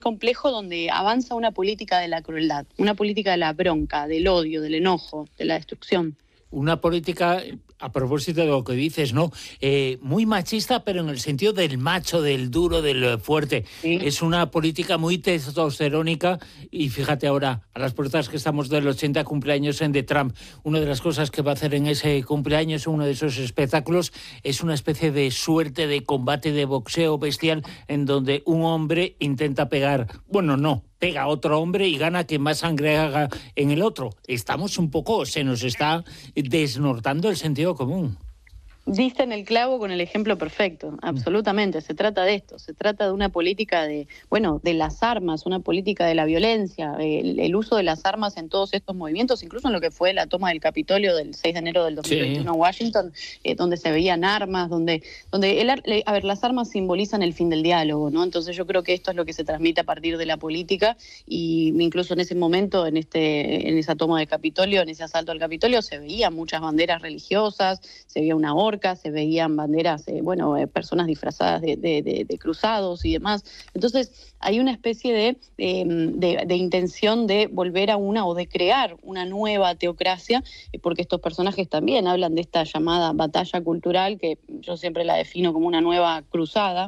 complejo donde avanza una política de la crueldad, una política de la bronca, del odio, del enojo, de la destrucción. Una política, a propósito de lo que dices, ¿no? Muy machista, pero en el sentido del macho, del duro, del fuerte. Sí. Es una política muy testosterónica y fíjate ahora, a las puertas que estamos del 80 cumpleaños de Trump, una de las cosas que va a hacer en ese cumpleaños, uno de esos espectáculos, es una especie de suerte de combate de boxeo bestial en donde un hombre intenta pegar, pega a otro hombre y gana quien más sangre haga en el otro. Estamos un poco, se nos está desnortando el sentido común. Diste en el clavo con el ejemplo perfecto, absolutamente. Se trata de esto, se trata de una política de las armas, una política de la violencia, el uso de las armas en todos estos movimientos, incluso en lo que fue la toma del Capitolio del 6 de enero del 2021 en Washington, donde se veían armas, donde las armas simbolizan el fin del diálogo, ¿no? Entonces yo creo que esto es lo que se transmite a partir de la política y incluso en ese momento, en esa toma del Capitolio, en ese asalto al Capitolio, se veían muchas banderas religiosas, se veía una se veían banderas, personas disfrazadas de cruzados y demás. Entonces hay una especie de intención de volver a o de crear una nueva teocracia, porque estos personajes también hablan de esta llamada batalla cultural, que yo siempre la defino como una nueva cruzada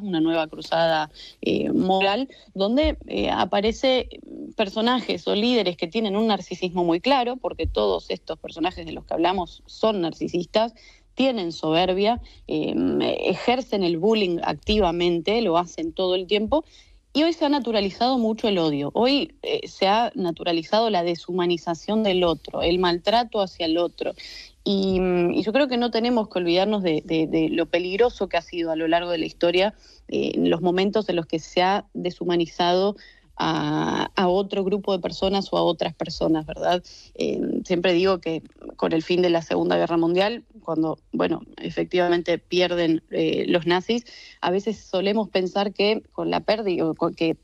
moral, donde aparece personajes o líderes que tienen un narcisismo muy claro, porque todos estos personajes de los que hablamos son narcisistas, tienen soberbia, ejercen el bullying activamente, lo hacen todo el tiempo, y hoy se ha naturalizado mucho el odio. Hoy se ha naturalizado la deshumanización del otro, el maltrato hacia el otro. Y yo creo que no tenemos que olvidarnos de lo peligroso que ha sido a lo largo de la historia, en los momentos en los que se ha deshumanizado a otro grupo de personas o a otras personas, ¿verdad? Siempre digo que con el fin de la Segunda Guerra Mundial, cuando, efectivamente pierden los nazis, a veces solemos pensar que con la pérdida, que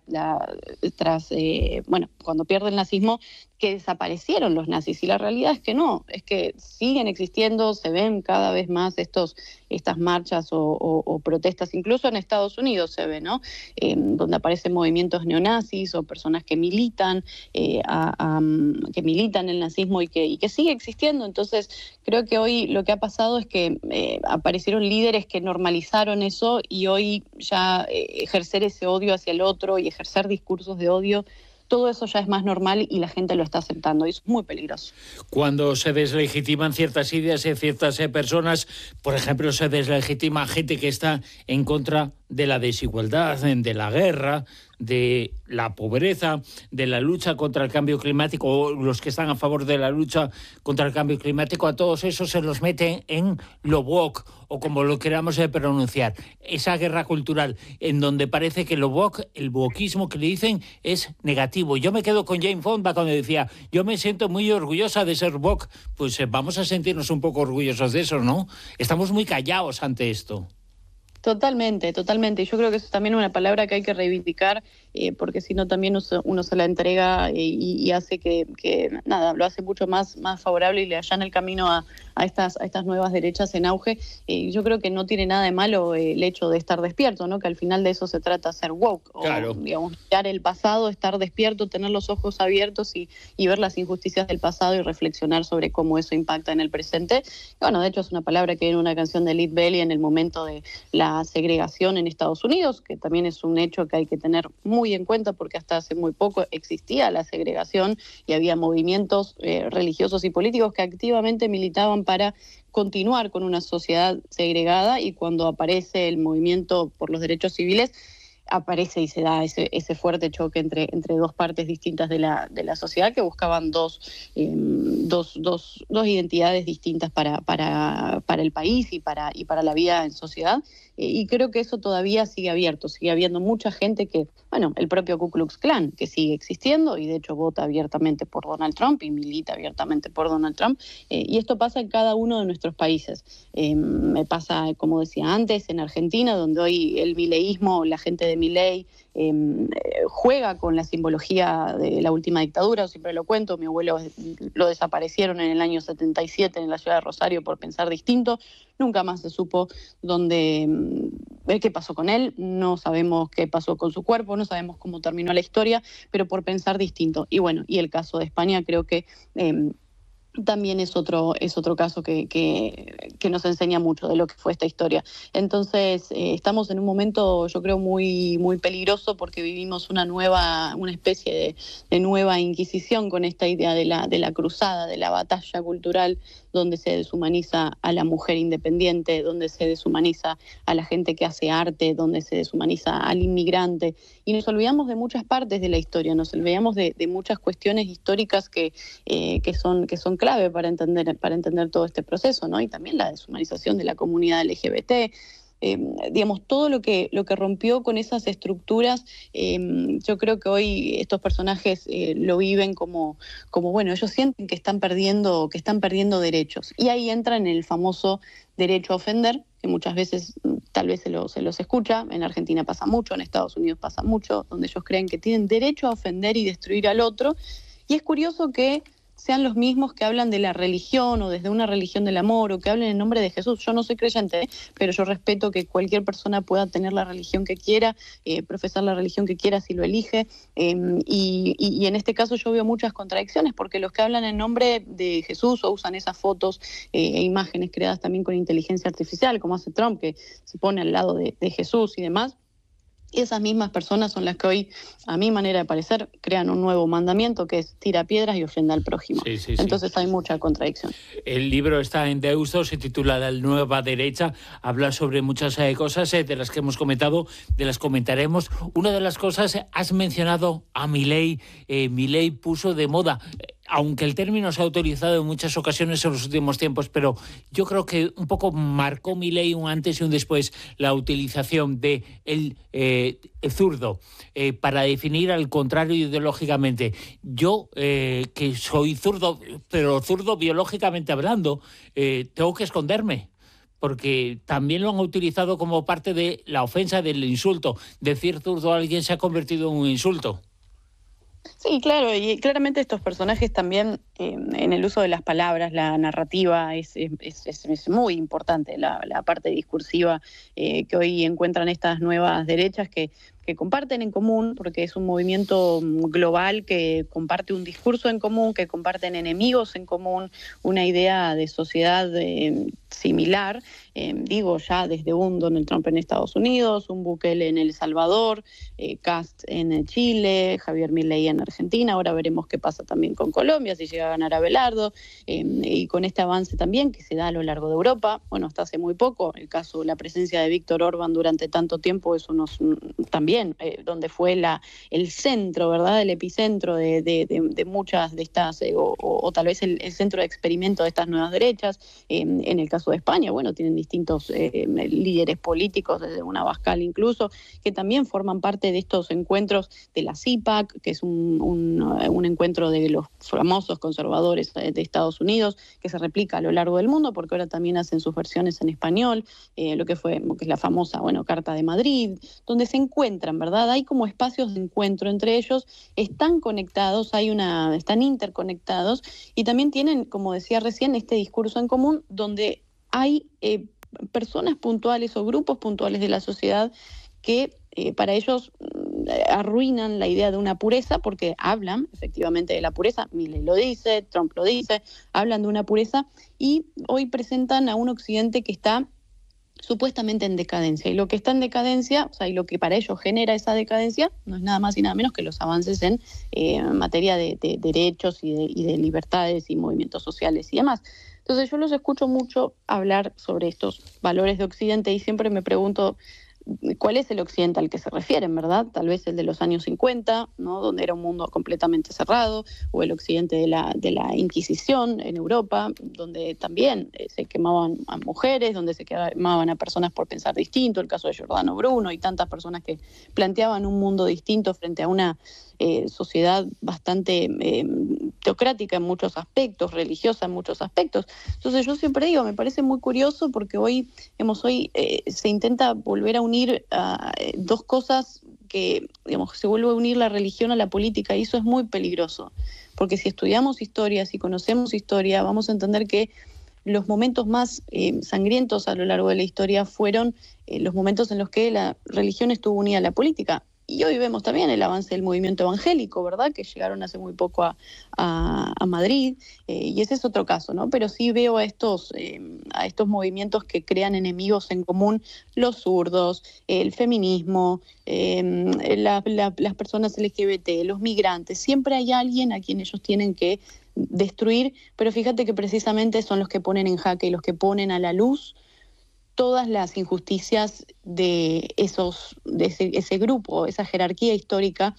cuando pierde el nazismo, que desaparecieron los nazis, y la realidad es que no, es que siguen existiendo, se ven cada vez más estas marchas o protestas, incluso en Estados Unidos se ve, ¿no? Donde aparecen movimientos neonazis o personas que militan el nazismo y que sigue existiendo. Entonces creo que hoy lo que ha pasado es que aparecieron líderes que normalizaron eso, y hoy ya ejercer ese odio hacia el otro y ejercer discursos de odio, todo eso ya es más normal y la gente lo está aceptando, y eso es muy peligroso. Cuando se deslegitiman ciertas ideas y ciertas personas, por ejemplo, se deslegitima gente que está en contra de la desigualdad, de la guerra, de la pobreza, de la lucha contra el cambio climático, o los que están a favor de la lucha contra el cambio climático, a todos esos se los meten en lo woke, o como lo queramos pronunciar, esa guerra cultural, en donde parece que lo woke, el wokismo que le dicen, es negativo. Yo me quedo con Jane Fonda cuando decía, yo me siento muy orgullosa de ser woke. Pues vamos a sentirnos un poco orgullosos de eso, ¿no? Estamos muy callados ante esto. Totalmente. Y yo creo que eso es también una palabra que hay que reivindicar, porque si no también uno se la entrega y hace que lo hace mucho más favorable y le allana el camino a estas nuevas derechas en auge. Yo creo que no tiene nada de malo el hecho de estar despierto, ¿no? Que al final de eso se trata, ser woke, claro. O mirar el pasado, estar despierto, tener los ojos abiertos y ver las injusticias del pasado y reflexionar sobre cómo eso impacta en el presente. De hecho es una palabra que viene en una canción de Lead Belly en el momento de la segregación en Estados Unidos, que también es un hecho que hay que tener muy en cuenta, porque hasta hace muy poco existía la segregación y había movimientos religiosos y políticos que activamente militaban para continuar con una sociedad segregada, y cuando aparece el movimiento por los derechos civiles, aparece y se da ese fuerte choque entre dos partes distintas de la sociedad que buscaban dos identidades distintas para el país y para la vida en sociedad. Y creo que eso todavía sigue abierto, sigue habiendo mucha gente que, el propio Ku Klux Klan, que sigue existiendo y de hecho vota abiertamente por Donald Trump y milita abiertamente por Donald Trump, y esto pasa en cada uno de nuestros países. Me pasa, como decía antes, en Argentina, donde hoy el mileísmo, la gente de Milei juega con la simbología de la última dictadura. Siempre lo cuento, mi abuelo lo desaparecieron en el año 77 en la ciudad de Rosario por pensar distinto. Nunca más se supo qué pasó con él, no sabemos qué pasó con su cuerpo, no sabemos cómo terminó la historia, pero por pensar distinto. Y bueno, y el caso de España creo que también es otro caso que nos enseña mucho de lo que fue esta historia. Entonces, estamos en un momento, yo creo, muy, muy peligroso, porque vivimos una especie de nueva Inquisición con esta idea de la cruzada, de la batalla cultural, donde se deshumaniza a la mujer independiente, donde se deshumaniza a la gente que hace arte, donde se deshumaniza al inmigrante. Y nos olvidamos de muchas partes de la historia, nos olvidamos de muchas cuestiones históricas que son clave para entender todo este proceso, ¿no? Y también la deshumanización de la comunidad LGBT. Digamos, todo lo que rompió con esas estructuras. Yo creo que hoy estos personajes lo viven como bueno, ellos sienten que están perdiendo derechos. Y ahí entra en el famoso derecho a ofender, que muchas veces tal vez se los escucha. En Argentina pasa mucho, en Estados Unidos pasa mucho, donde ellos creen que tienen derecho a ofender y destruir al otro. Y es curioso que sean los mismos que hablan de la religión o desde una religión del amor, o que hablen en nombre de Jesús. Yo no soy creyente, pero yo respeto que cualquier persona pueda tener la religión que quiera, profesar la religión que quiera si lo elige, y en este caso yo veo muchas contradicciones, porque los que hablan en nombre de Jesús o usan esas fotos e imágenes creadas también con inteligencia artificial, como hace Trump, que se pone al lado de Jesús y demás. Y esas mismas personas son las que hoy, a mi manera de parecer, crean un nuevo mandamiento, que es tira piedras y ofrenda al prójimo. Sí. Entonces hay mucha contradicción. El libro está en Deusto, se titula La Nueva Derecha, habla sobre muchas cosas de las que hemos comentado, de las comentaremos. Una de las cosas, has mencionado a Milei. Milei puso de moda, aunque el término se ha utilizado en muchas ocasiones en los últimos tiempos, pero yo creo que un poco marcó Milei un antes y un después la utilización de el zurdo para definir al contrario ideológicamente. Yo, que soy zurdo, pero zurdo biológicamente hablando, tengo que esconderme, porque también lo han utilizado como parte de la ofensa, del insulto. Decir zurdo a alguien se ha convertido en un insulto. Sí, claro, y claramente estos personajes también, en el uso de las palabras, la narrativa es muy importante, la parte discursiva que hoy encuentran estas nuevas derechas que comparten en común, porque es un movimiento global que comparte un discurso en común, que comparten enemigos en común, una idea de sociedad similar, ya desde un Donald Trump en Estados Unidos, un Bukele en El Salvador, Kast en Chile, Javier Milei en Argentina. Ahora veremos qué pasa también con Colombia, si llega a ganar Abelardo, y con este avance también que se da a lo largo de Europa. Bueno, hasta hace muy poco, la presencia de Víctor Orbán durante tanto tiempo, eso también, donde fue el centro, ¿verdad?, el epicentro de muchas de estas, o tal vez el centro de experimento de estas nuevas derechas. En el caso de España, bueno, tienen distintos líderes políticos, desde una Abascal incluso, que también forman parte de estos encuentros de la CIPAC, que es un encuentro de los famosos conservadores de Estados Unidos, que se replica a lo largo del mundo, porque ahora también hacen sus versiones en español, que es la famosa, Carta de Madrid, donde se encuentran, ¿verdad? Hay como espacios de encuentro entre ellos, están conectados, están interconectados, y también tienen, como decía recién, este discurso en común, donde hay personas puntuales o grupos puntuales de la sociedad que para ellos arruinan la idea de una pureza, porque hablan efectivamente de la pureza. Milei lo dice, Trump lo dice, hablan de una pureza, y hoy presentan a un occidente que está supuestamente en decadencia, y lo que está en decadencia, y lo que para ellos genera esa decadencia, no es nada más y nada menos que los avances en materia de derechos y de libertades y movimientos sociales y demás. Entonces yo los escucho mucho hablar sobre estos valores de Occidente, y siempre me pregunto cuál es el Occidente al que se refieren, ¿verdad? Tal vez el de los años 50, ¿no?, donde era un mundo completamente cerrado, o el Occidente de la Inquisición en Europa, donde también se quemaban a mujeres, donde se quemaban a personas por pensar distinto, el caso de Giordano Bruno y tantas personas que planteaban un mundo distinto frente a una sociedad bastante teocrática en muchos aspectos, religiosa en muchos aspectos. Entonces yo siempre digo, me parece muy curioso porque hoy se intenta volver a unir dos cosas que, digamos, se vuelve a unir la religión a la política, y eso es muy peligroso, porque si estudiamos historia, si conocemos historia, vamos a entender que los momentos más sangrientos a lo largo de la historia fueron los momentos en los que la religión estuvo unida a la política. Y hoy vemos también el avance del movimiento evangélico, ¿verdad?, que llegaron hace muy poco a Madrid, y ese es otro caso, ¿no? Pero sí veo a estos movimientos que crean enemigos en común: los zurdos, el feminismo, las personas LGBT, los migrantes. Siempre hay alguien a quien ellos tienen que destruir, pero fíjate que precisamente son los que ponen en jaque y los que ponen a la luz todas las injusticias de ese grupo, esa jerarquía histórica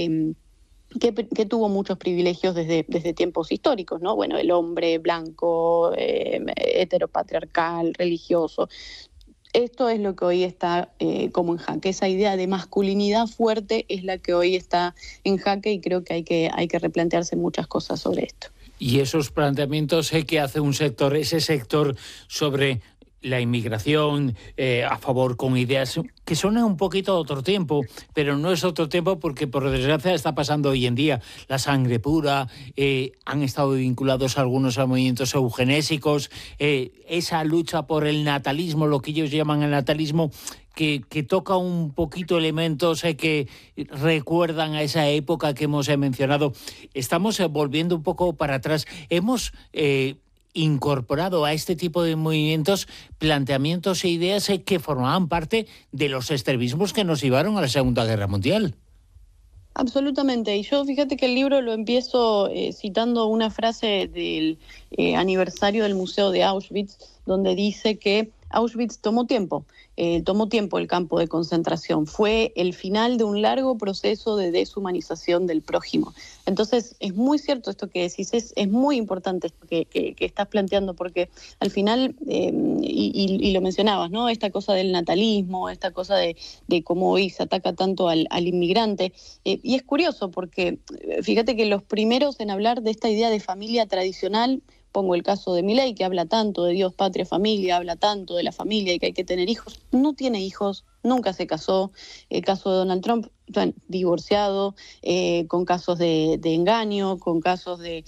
que tuvo muchos privilegios desde tiempos históricos, ¿no? Bueno, el hombre blanco, heteropatriarcal, religioso. Esto es lo que hoy está como en jaque. Esa idea de masculinidad fuerte es la que hoy está en jaque, y creo que hay que replantearse muchas cosas sobre esto. Y esos planteamientos que hace ese sector sobre la inmigración, a favor, con ideas que suenan un poquito a otro tiempo, pero no es otro tiempo porque, por desgracia, está pasando hoy en día. La sangre pura, han estado vinculados algunos a movimientos eugenésicos, esa lucha por el natalismo, lo que ellos llaman el natalismo, que toca un poquito elementos que recuerdan a esa época que hemos mencionado. Estamos volviendo un poco para atrás. Hemos incorporado a este tipo de movimientos planteamientos e ideas que formaban parte de los extremismos que nos llevaron a la Segunda Guerra Mundial. Absolutamente. Y yo, fíjate que el libro lo empiezo citando una frase del aniversario del Museo de Auschwitz, donde dice que Auschwitz tomó tiempo el campo de concentración. Fue el final de un largo proceso de deshumanización del prójimo. Entonces, es muy cierto esto que decís, es muy importante esto que estás planteando, porque al final, y lo mencionabas, ¿no?, esta cosa del natalismo, esta cosa de cómo hoy se ataca tanto al inmigrante. Y es curioso porque, fíjate que los primeros en hablar de esta idea de familia tradicional, pongo el caso de Milei, que habla tanto de Dios, patria, familia, habla tanto de la familia y que hay que tener hijos. No tiene hijos, nunca se casó. El caso de Donald Trump, divorciado, con casos de engaño, con casos de,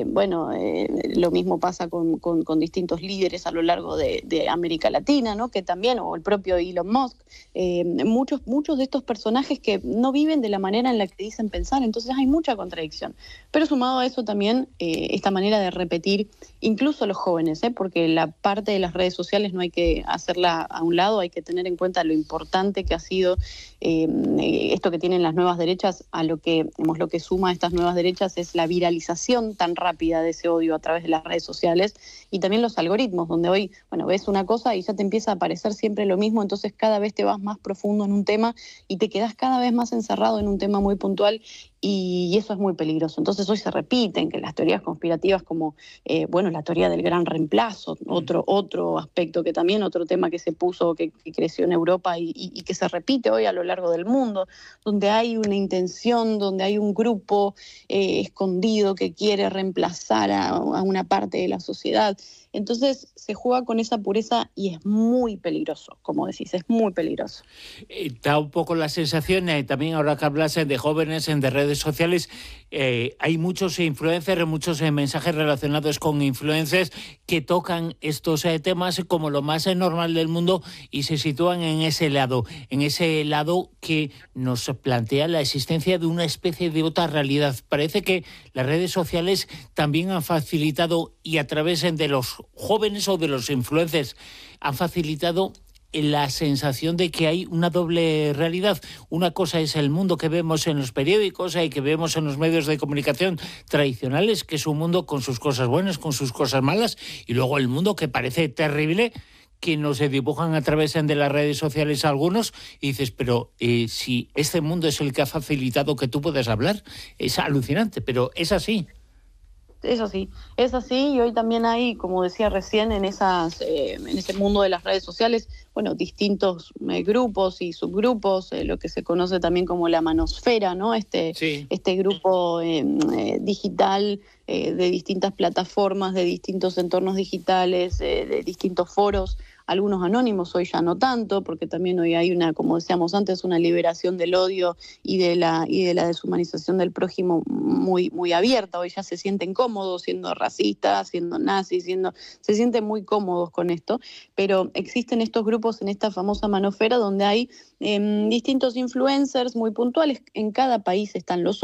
lo mismo pasa con distintos líderes a lo largo de América Latina, ¿no?, que también, o el propio Elon Musk, muchos de estos personajes que no viven de la manera en la que dicen pensar. Entonces hay mucha contradicción. Pero sumado a eso también esta manera de repetir, incluso los jóvenes, porque la parte de las redes sociales no hay que hacerla a un lado, hay que tener en cuenta lo importante que ha sido esto que tienen las nuevas derechas. A lo que suma a estas nuevas derechas es la viralización tan rápida de ese odio a través de las redes sociales, y también los algoritmos, donde hoy, ves una cosa y ya te empieza a aparecer siempre lo mismo, entonces cada vez te vas más profundo en un tema y te quedas cada vez más encerrado en un tema muy puntual, y eso es muy peligroso. Entonces hoy se repiten que las teorías conspirativas como, la teoría del gran reemplazo, otro aspecto que también, otro tema que se puso, que creció en Europa y que se repite hoy a lo largo del mundo, donde hay una intención, donde hay un grupo escondido que quiere reemplazar a una parte de la sociedad. Entonces se juega con esa pureza y es muy peligroso, como decís, es muy peligroso. Da un poco la sensación, también ahora que hablas de jóvenes, de redes sociales, hay muchos influencers, muchos mensajes relacionados con influencers que tocan estos temas como lo más normal del mundo y se sitúan en ese lado que nos plantea la existencia de una especie de otra realidad. Parece que las redes sociales también han facilitado, y a través de los jóvenes o de los influencers, han facilitado la sensación de que hay una doble realidad. Una cosa es el mundo que vemos en los periódicos y que vemos en los medios de comunicación tradicionales, que es un mundo con sus cosas buenas, con sus cosas malas, y luego el mundo que parece terrible, que nos dibujan a través de las redes sociales algunos, y dices, pero si este mundo es el que ha facilitado que tú puedas hablar, es alucinante, pero es así. es así y hoy también hay, como decía recién, en ese mundo de las redes sociales, bueno, distintos grupos y subgrupos, lo que se conoce también como la manosfera, ¿no? Sí. Este grupo digital de distintas plataformas, de distintos entornos digitales, de distintos foros, algunos anónimos, hoy ya no tanto, porque también hoy hay como decíamos antes, una liberación del odio y de la deshumanización del prójimo muy abierta. Hoy ya se sienten cómodos siendo racistas, siendo nazis, se sienten muy cómodos con esto, pero existen estos grupos en esta famosa manofera donde hay distintos influencers muy puntuales. En cada país están los